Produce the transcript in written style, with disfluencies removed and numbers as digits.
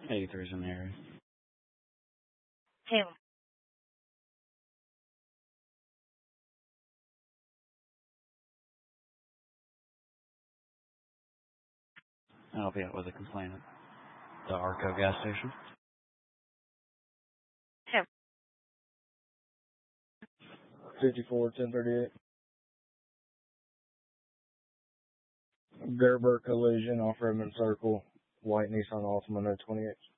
83's in the area. Taylor. I'll be out with a complaint at the Arco gas station. Taylor. 54-1038. Gerber collision off Redmond Circle. White Nissan Altima, no 28.